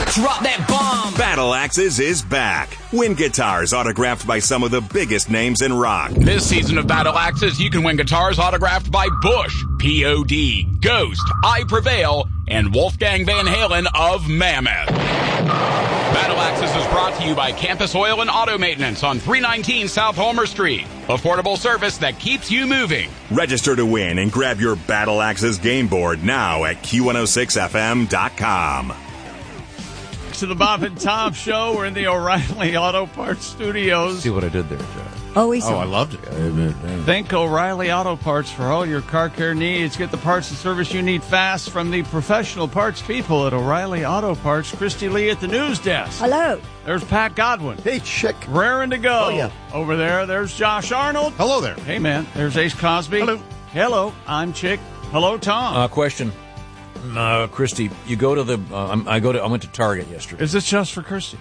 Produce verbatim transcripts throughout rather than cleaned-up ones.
Drop that bomb. Battle Axes is back. Win guitars autographed by some of the biggest names in rock. This season of Battle Axes, you can win guitars autographed by Bush, P O D, Ghost, I Prevail, and Wolfgang Van Halen of Mammoth. Battle Axes is brought to you by Campus Oil and Auto Maintenance on three nineteen South Homer Street. Affordable service that keeps you moving. Register to win and grab your Battle Axes game board now at Q one oh six F M dot com. To the Bob and Tom Show. We're in the O'Reilly Auto Parts Studios. See what I did there, Joe? Oh, we saw. Oh, I loved it. Think O'Reilly Auto Parts for all your car care needs. Get the parts and service you need fast from the professional parts people at O'Reilly Auto Parts. Christy Lee at the news desk. Hello. There's Pat Godwin. Hey, chick. Raring to go. Oh, yeah. Over there, there's Josh Arnold. Hello there. Hey, man. There's Ace Cosby. Hello. Hello. I'm Chick. Hello, Tom. Uh, question. Uh, Christy, you go to the, uh, I go to, I went to Target yesterday. Is this just for Christy?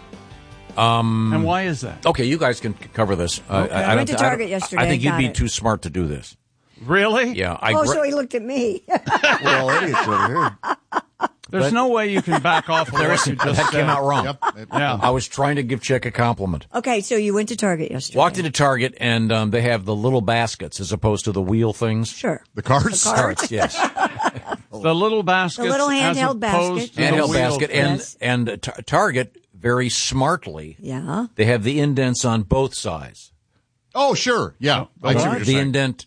Um, and why is that? Okay, you guys can cover this. Uh, Okay. I, I I went don't- to I Target don't- yesterday. I think I you'd got be it. too smart to do this. Really? Yeah. I Oh, gra- so he looked at me. We're all idiots over here. There's But- no way you can back off of There what is- you just that said. came out wrong. Yep. It- Yeah. I was trying to give Chick a compliment. Okay, so you went to Target yesterday. Walked into Target, and um, they have the little baskets as opposed to the wheel things. Sure. The cards? The cards. Carts, yes. The little baskets. The little as handheld opposed basket. to the Handheld wheel basket. thing. And, Yes. and uh, Tar- Target, very smartly, Yeah. they have the indents on both sides. Oh, sure. Yeah. I see what you're The saying. indent.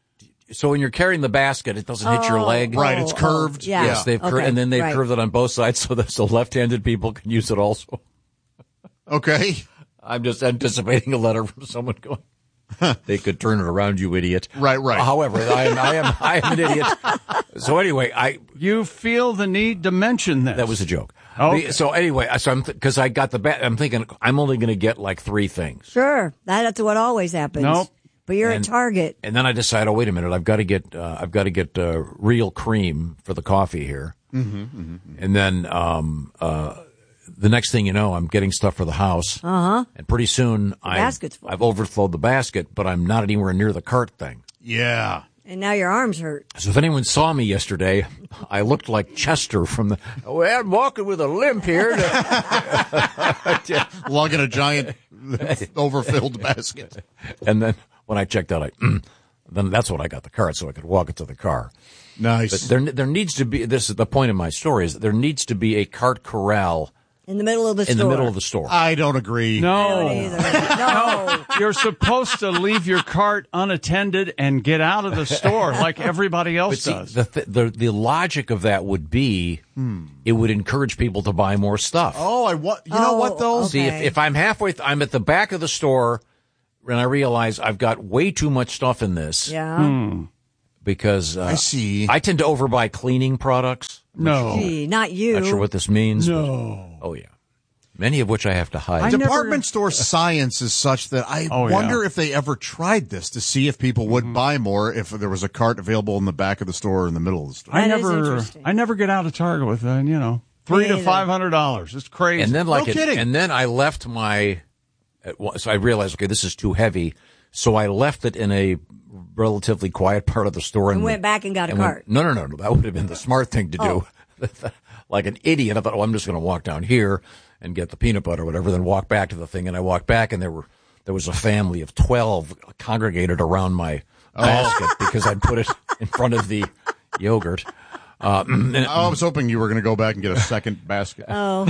So when you're carrying the basket, it doesn't hit your Oh, leg. Right, it's oh, curved. yeah. Yes, they've cur- Okay, and then they've right. curved it on both sides so that so left-handed people can use it also. Okay. I'm just anticipating a letter from someone going, they could turn it around, you idiot. Right, right. However, I am, I am, I am an idiot. So anyway, I, You feel the need to mention this. that was a joke. Okay. The- So anyway, I- so I'm, because I got the, ba- I'm thinking I'm only going to get like three things. Sure. That, that's what always happens. Nope. But you're And- at Target. And then I decide, oh, wait a minute, I've got to get, uh, I've got to get, uh, real cream for the coffee here. Mm-hmm, mm-hmm. And then, um, uh, the next thing you know, I'm getting stuff for the house. Uh-huh. And pretty soon I've, basket's full. I've overflowed the basket, but I'm not anywhere near the cart thing. Yeah. And now your arms hurt. So if anyone saw me yesterday, I looked like Chester from the, well, I'm walking with a limp here. To, Lugging a giant overfilled basket. and then when I checked out, I, then that's when I got the cart so I could walk it to the car. Nice. But there, there needs to be, this is the point of my story, is that there needs to be a cart corral In the middle of the in store. the middle of the store. I don't agree. I No. don't either. No. You're supposed to leave your cart unattended and get out of the store like everybody But else see, does. the, th- the the logic of that would be it would encourage people to buy more stuff. Oh, I want. You know Oh, what though? okay. See, if, if I'm halfway, th- I'm at the back of the store, and I realize I've got way too much stuff in this Yeah. because uh, I see. I tend to overbuy cleaning products. no. Gee, not you. Not sure what this means. No. But, oh yeah, many of which I have to hide. I Department never- store science is such that I Oh, wonder yeah. if they ever tried this to see if people would buy more if there was a cart available in the back of the store or in the middle of the store. I That is never, interesting. I never get out of Target with, uh, you know, three to either. five hundred dollars. It's crazy. And then like No it, kidding. and then I left my at one- so I realized, okay, this is too heavy. So I left it in a relatively quiet part of the store and, And went back and got a went- cart. no, no, no, no. That would have been the smart thing to do. Oh. Like an idiot, I thought, oh, I'm just going to walk down here and get the peanut butter or whatever, then walk back to the thing. And I walked back, and there were there was a family of twelve congregated around my basket because I put it in front of the yogurt. Uh, and- I was hoping you were going to go back and get a second basket. Oh.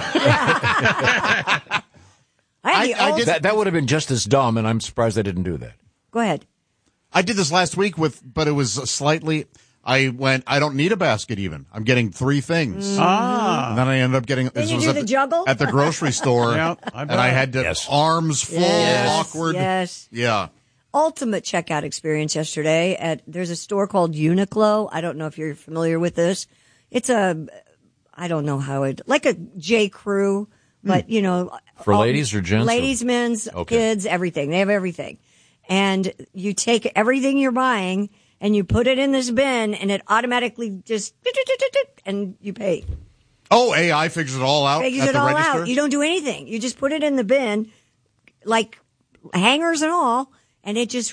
Yeah. I, had the I- I old- did- that that would have been just as dumb, and I'm surprised I didn't do that. Go ahead. I did this last week with, but it was slightly. I went. I don't need a basket even. I'm getting three things. ah, And then I ended up getting. This you was do at the juggle? at the grocery store, Yeah, I and bet. I had to Yes. arms full, Yes, awkward. yes. Yeah. Ultimate checkout experience yesterday at there's a store called Uniqlo. I don't know if you're familiar with this. It's a I don't know how it like a J Crew, but you know For all- ladies or gents or- Ladies, men's, Okay. kids, everything. They have everything. And you take everything you're buying and you put it in this bin and it automatically just and you pay. Oh, A I figures it all out. Figures at it the all register? out. You don't do anything. You just put it in the bin, like hangers and all, and it just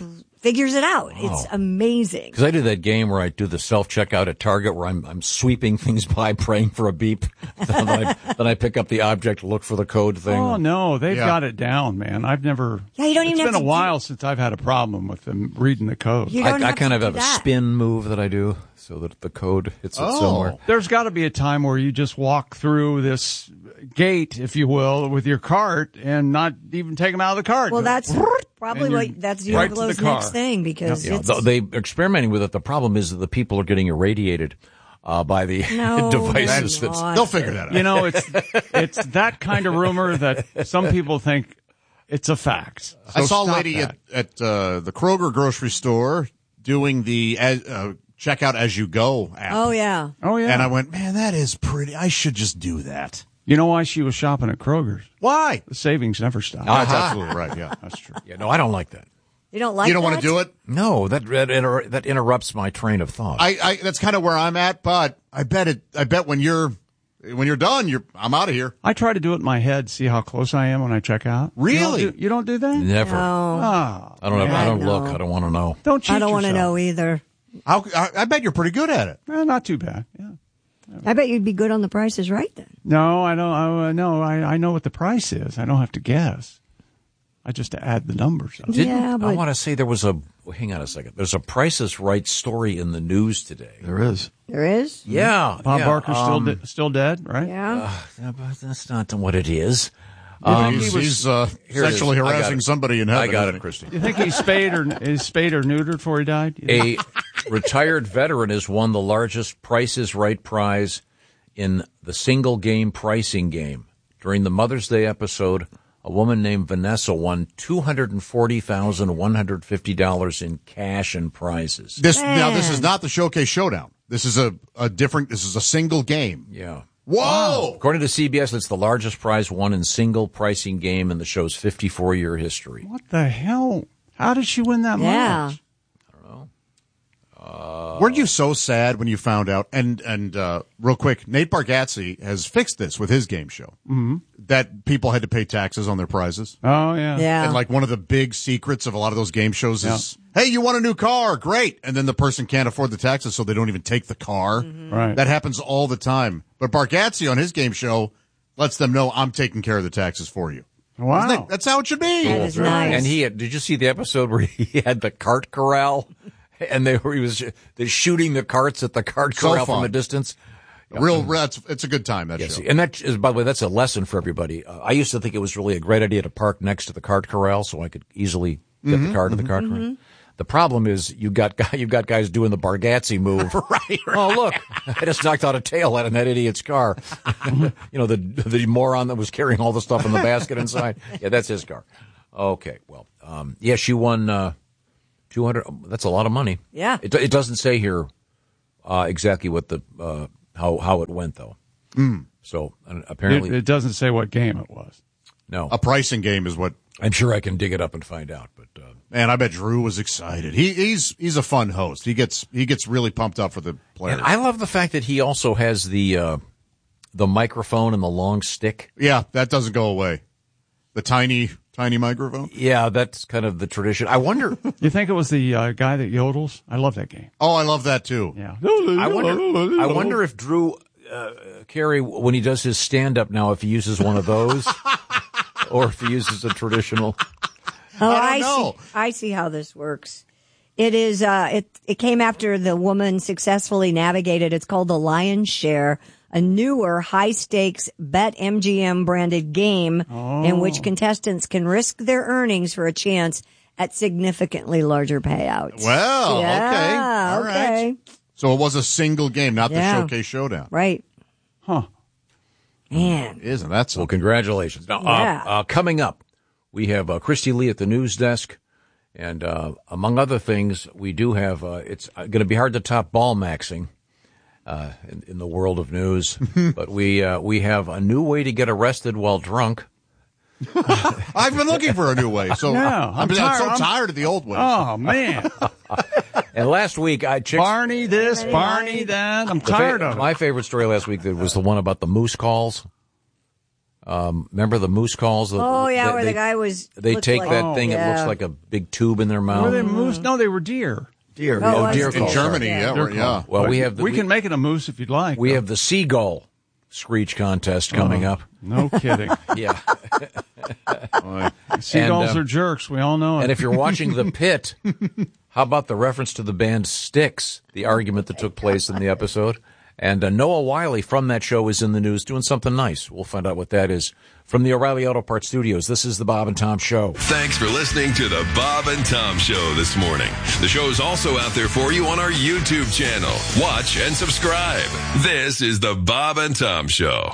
figures it out. It's amazing. Because I do that game where I do the self-checkout at Target where I'm I'm sweeping things by, praying for a beep. then, I, then I pick up the object, look for the code thing. Oh, no, they've Yeah. got it down, man. I've never. Yeah, you don't even It's have been to a while since I've had a problem with them reading the code. You I, don't I have kind to of do have a that. spin move that I do so that the code hits it Oh. somewhere. There's got to be a time where you just walk through this gate, if you will, with your cart and not even take them out of the cart. Well, that's probably And you're what that's right to the Uniqlo's car. next thing because Yeah, it's th- they experimenting with it. The problem is that the people are getting irradiated uh, by the No, devices. they're That's- not. They'll figure that out. You know, it's it's that kind of rumor that some people think it's a fact. I So saw a stop lady that. at, at uh, the Kroger grocery store doing the uh, checkout as you go app. Oh yeah. Oh yeah. And I went, man, that is pretty. I should just do that. You know why she was shopping at Kroger's? Why? The savings never stop. Ah, That's absolutely right. Yeah. That's true. yeah, no, I don't like that. You don't like You don't that? want to do it? No, that that, inter- that interrupts my train of thought. I, I that's kind of where I'm at, but I bet it. I bet when you're when you're done, you're I'm out of here. I try to do it in my head, see how close I am when I check out. Really? You don't do, you don't do that? Never. No. Ah, I don't. Have, I don't no. look. I don't want to know. don't cheat I don't want to yourself. know either. How, I, I bet you're pretty good at it. Eh, not too bad. Yeah. I bet you'd be good on the prices right then. No, I don't. I, no, I, I know what the price is. I don't have to guess. I just add the numbers up. Didn't, Yeah, I but- want to say there was a. well, hang on a second. There's a Price is Right story in the news today. There is. There is? Yeah, Bob yeah, Barker's still um, de- still dead, right? Yeah. yeah, but that's not what it is. Um, he he's was- he's uh, Here it is. sexually I got harassing it. somebody in heaven. I got isn't it, he? Christy. You think he's spayed or is spayed or neutered before he died? A retired veteran has won the largest Price is Right prize in the single game pricing game. During the Mother's Day episode, a woman named Vanessa won two hundred forty thousand one hundred fifty dollars in cash and prizes. This now this Man. is not the Showcase Showdown. This is a, a different. This is a single game. Yeah. Whoa! According to C B S, it's the largest prize won in single pricing game in the show's fifty-four year history. What the hell? How did she win that Yeah. much? Weren't you so sad when you found out? And and uh, real quick, Nate Bargatze has fixed this with his game show. Mm-hmm. That people had to pay taxes on their prizes. Oh yeah. Yeah. And like one of the big secrets of a lot of those game shows is, hey, you want a new car? Great. And then the person can't afford the taxes, so they don't even take the car. Right. That happens all the time. But Bargatze on his game show lets them know I'm taking care of the taxes for you. Wow. Isn't that- that's how it should be. That is nice. And he had, did you see the episode where he had the cart corral? And they were, he was they're shooting the carts at the cart So corral fun. from a distance. Real, that's it's a good time, that Yes, show. and that is, by the way, that's a lesson for everybody. Uh, I used to think it was really a great idea to park next to the cart corral so I could easily get the car to the cart corral. The problem is you got guy, you've got guys doing the Bargatze move. right, right. Oh, look, I just knocked out a tail out of that idiot's car. You know, the the moron that was carrying all the stuff in the basket inside. Yeah, that's his car. Okay, well, um, yeah, she won uh, two hundred. That's a lot of money. Yeah. It, it doesn't say here uh, exactly what the uh, how how it went though. So uh, apparently, It, it doesn't say what game it was. no. A pricing game is what. I'm sure I can dig it up and find out. But uh, Man, I bet Drew was excited. He he's he's a fun host. He gets he gets really pumped up for the players. and I love the fact that he also has the uh, the microphone and the long stick. yeah, that doesn't go away. The tiny tiny microphone. Yeah, that's kind of the tradition. I wonder. You think it was the uh, guy that yodels? I love that game. Oh, I love that too. Yeah. I wonder. I wonder if Drew uh, Carey, when he does his stand up now, if he uses one of those, or if he uses a traditional. Oh, I don't I know. see. I see how this works. It is. Uh, it it came after the woman successfully navigated. It's called the Lion's Share, a newer high stakes Bet M G M branded game in which contestants can risk their earnings for a chance at significantly larger payouts. Well, yeah, okay, all right. okay, So it was a single game, not Yeah. the Showcase Showdown. right. Huh. Man, Isn't that so? Well, congratulations. Now, Yeah. uh, uh, coming up, we have uh, Christy Lee at the news desk. And uh, among other things, we do have, uh, it's going to be hard to top ball maxing uh, in, in the world of news. But we uh, we have a new way to get arrested while drunk. I've been looking for a new way. So Yeah, I'm, I'm I'm tired- so I'm- tired of the old way. Oh man. And last week, I chicks, Barney this, Barney that. I'm the fa- tired of it. My favorite story last week was the one about the moose calls. Um, remember the moose calls? Oh, yeah, they, where they, the guy was... They take like, that oh, thing, yeah. it looks like a big tube in their mouth. Were they moose? No, they were deer. Deer. Oh, Oh, was deer it? In calls. Germany, Yeah. yeah, Deer we're- yeah. call. Well, But we have the, we can make it a moose if you'd like. we though. have the seagull screech contest coming Oh, up. No kidding. Yeah. Seagulls And, uh, are jerks. We all know it. And if you're watching The Pit, how about the reference to the band Styx, the argument that took place in the episode? And uh, Noah Wiley from that show is in the news doing something nice. We'll find out what that is. From the O'Reilly Auto Parts Studios, this is the Bob and Tom Show. Thanks for listening to the Bob and Tom Show this morning. The show is also out there for you on our YouTube channel. Watch and subscribe. This is the Bob and Tom Show.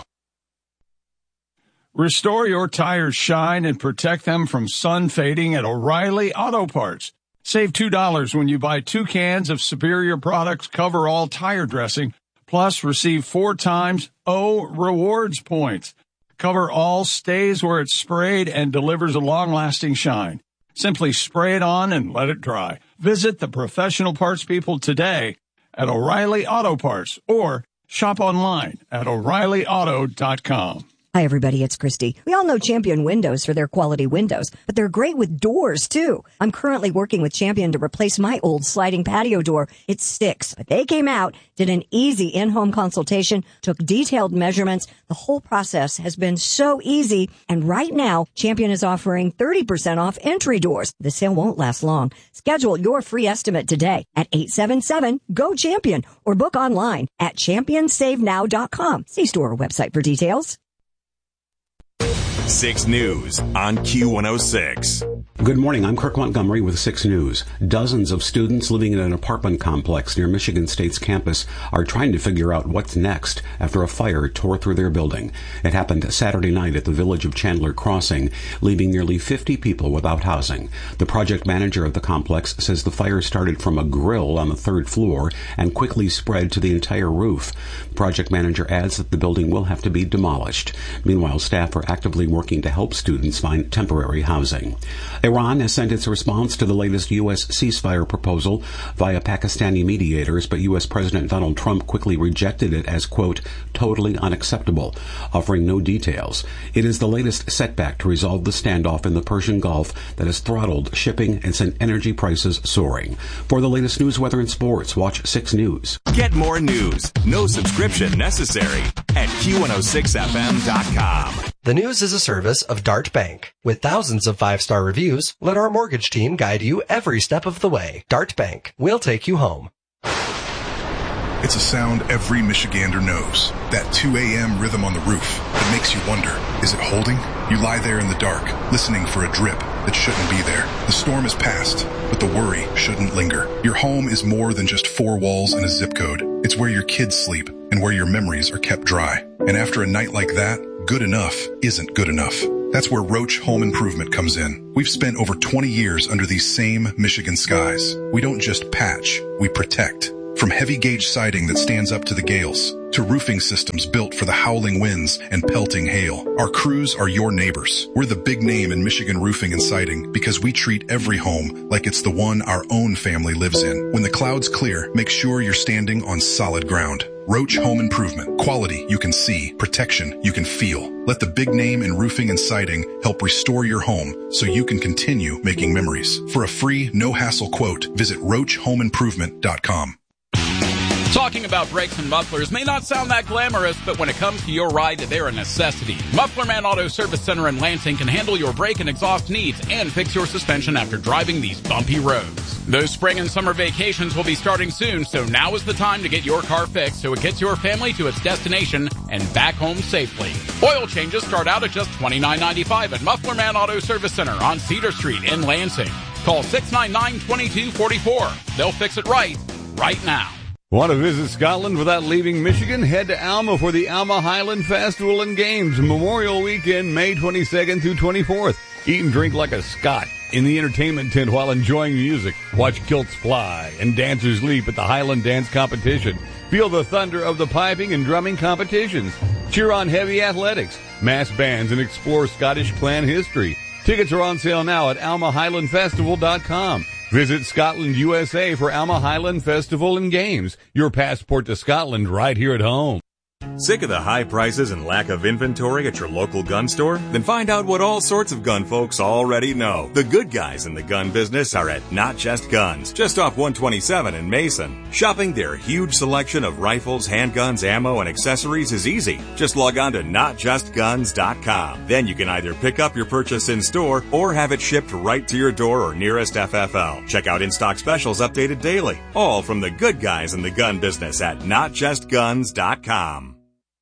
Restore your tires' shine and protect them from sun fading at O'Reilly Auto Parts. Save two dollars when you buy two cans of Superior Products Cover All Tire Dressing, plus receive four times O Rewards points. Cover All stays where it's sprayed and delivers a long-lasting shine. Simply spray it on and let it dry. Visit the professional parts people today at O'Reilly Auto Parts or shop online at O'Reilly Auto dot com. Hi, everybody. It's Christy. We all know Champion Windows for their quality windows, but they're great with doors, too. I'm currently working with Champion to replace my old sliding patio door. It sticks, but they came out, did an easy in-home consultation, took detailed measurements. The whole process has been so easy. And right now, Champion is offering thirty percent off entry doors. The sale won't last long. Schedule your free estimate today at eight seven seven, G O, CHAMPION or book online at champion save now dot com. See store or website for details. six News on Q one oh six. Good morning. I'm Kirk Montgomery with six News. Dozens of students living in an apartment complex near Michigan State's campus are trying to figure out what's next after a fire tore through their building. It happened Saturday night at the village of Chandler Crossing, leaving nearly fifty people without housing. The project manager of the complex says the fire started from a grill on the third floor and quickly spread to the entire roof. The project manager adds that the building will have to be demolished. Meanwhile, staff are actively working to help students find temporary housing. Iran has sent its response to the latest U S ceasefire proposal via Pakistani mediators, but U S President Donald Trump quickly rejected it as, quote, totally unacceptable, offering no details. It is the latest setback to resolve the standoff in the Persian Gulf that has throttled shipping and sent energy prices soaring. For the latest news, weather, and sports, watch six News. Get more news, no subscription necessary at Q one oh six F M dot com. The News is a service of Dart Bank. With thousands of five-star reviews, let our mortgage team guide you every step of the way. Dart Bank. We'll take you home. It's a sound every Michigander knows. That two a.m. rhythm on the roof that makes you wonder, is it holding? You lie there in the dark, listening for a drip that shouldn't be there. The storm is past, but the worry shouldn't linger. Your home is more than just four walls and a zip code. It's where your kids sleep and where your memories are kept dry. And after a night like that, good enough isn't good enough. That's where Roach Home Improvement comes in. We've spent over twenty years under these same Michigan skies. We don't just patch, we protect. From heavy gauge siding that stands up to the gales, to roofing systems built for the howling winds and pelting hail, our crews are your neighbors. We're the big name in Michigan roofing and siding because we treat every home like it's the one our own family lives in. When the clouds clear, make sure you're standing on solid ground. Roach Home Improvement. Quality you can see, protection you can feel. Let the big name in roofing and siding help restore your home so you can continue making memories. For a free, no-hassle quote, visit roach home improvement dot com. Talking about brakes and mufflers may not sound that glamorous, but when it comes to your ride, they're a necessity. Muffler Man Auto Service Center in Lansing can handle your brake and exhaust needs and fix your suspension after driving these bumpy roads. Those spring and summer vacations will be starting soon, so now is the time to get your car fixed so it gets your family to its destination and back home safely. Oil changes start out at just twenty-nine ninety-five at Muffler Man Auto Service Center on Cedar Street in Lansing. Call six nine nine, two two four four. They'll fix it right, right now. Want to visit Scotland without leaving Michigan? Head to Alma for the Alma Highland Festival and Games Memorial Weekend, May twenty-second through twenty-fourth. Eat and drink like a Scot in the entertainment tent while enjoying music. Watch kilts fly and dancers leap at the Highland Dance Competition. Feel the thunder of the piping and drumming competitions. Cheer on heavy athletics, mass bands, and explore Scottish clan history. Tickets are on sale now at alma highland festival dot com. Visit Scotland, U S A for Alma Highland Festival and Games. Your passport to Scotland right here at home. Sick of the high prices and lack of inventory at your local gun store? Then find out what all sorts of gun folks already know. The good guys in the gun business are at Not Just Guns, just off one twenty-seven in Mason. Shopping their huge selection of rifles, handguns, ammo, and accessories is easy. Just log on to not just guns dot com. Then you can either pick up your purchase in store or have it shipped right to your door or nearest F F L. Check out in-stock specials updated daily. All from the good guys in the gun business at not just guns dot com.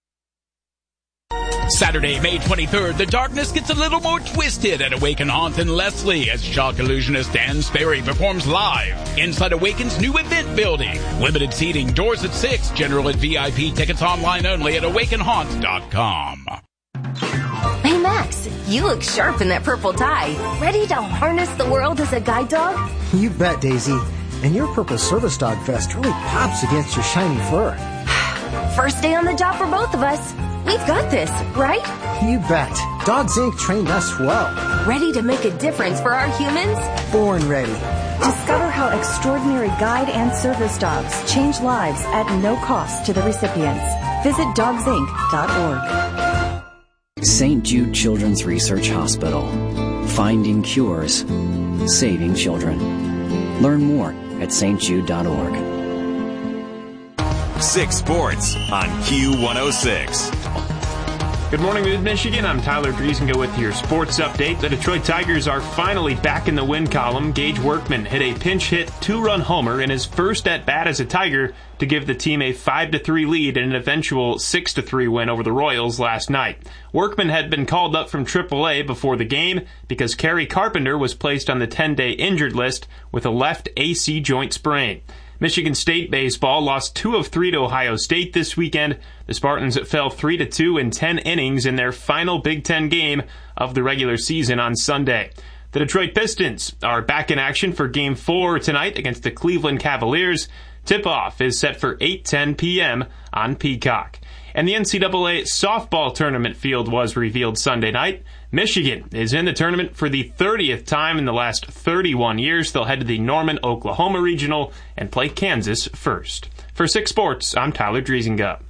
Saturday, May twenty-third, the darkness gets a little more twisted at Awaken Haunt in Leslie as shock illusionist Dan Sperry performs live inside Awaken's new event building. Limited seating, doors at six, general at V I P, tickets online only at awaken haunt dot com. Hey Max, you look sharp in that purple tie. Ready to harness the world as a guide dog? You bet, Daisy. And your purple service dog vest really pops against your shiny fur. First day on the job for both of us. We've got this, right? You bet. Dogs Incorporated trained us well. Ready to make a difference for our humans? Born ready. Discover how extraordinary guide and service dogs change lives at no cost to the recipients. Visit dogs inc dot org. Saint Jude Children's Research Hospital. Finding cures. Saving children. Learn more at st jude dot org. Six Sports on Q one oh six. Good morning, Mid-Michigan. I'm Tyler Driesinga with your sports update. The Detroit Tigers are finally back in the win column. Gage Workman hit a pinch-hit two-run homer in his first at-bat as a Tiger to give the team a five to three lead in an eventual six to three win over the Royals last night. Workman had been called up from triple A before the game because Kerry Carpenter was placed on the ten-day injured list with a left A C joint sprain. Michigan State baseball lost two of three to Ohio State this weekend. The Spartans fell three to two in ten innings in their final Big Ten game of the regular season on Sunday. The Detroit Pistons are back in action for Game four tonight against the Cleveland Cavaliers. Tip-off is set for eight ten p.m. on Peacock. And the N C double A softball tournament field was revealed Sunday night. Michigan is in the tournament for the thirtieth time in the last thirty-one years. They'll head to the Norman, Oklahoma Regional and play Kansas first. For Six Sports, I'm Tyler Driesinga.